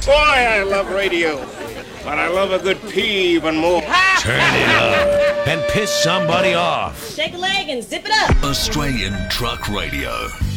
Boy, I love radio, but I love a good pee even more. Turn it up and piss somebody off. Shake a leg and zip it up. Australian Truck Radio.